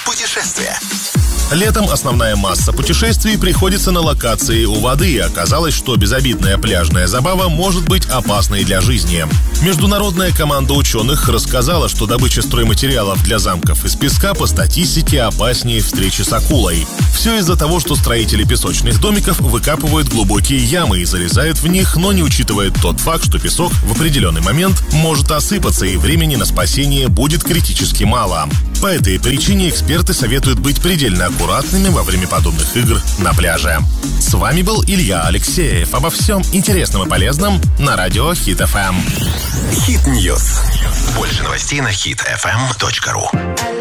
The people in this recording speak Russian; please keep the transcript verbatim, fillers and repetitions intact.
Путешествия. Летом основная масса путешествий приходится на локации у воды, и оказалось, что безобидная пляжная забава может быть опасной для жизни. Международная команда ученых рассказала, что добыча стройматериалов для замков из песка по статистике опаснее встречи с акулой. Все из-за того, что строители песочных домиков выкапывают глубокие ямы и залезают в них, но не учитывают тот факт, что песок в определенный момент может осыпаться, и времени на спасение будет критически мало. По этой причине эксперты советуют быть предельно аккуратными во время подобных игр на пляже. С вами был Илья Алексеев. Обо всем интересном и полезном на радио Хит эф эм. Хит Ньюс. Больше новостей на хит эф эм точка ру.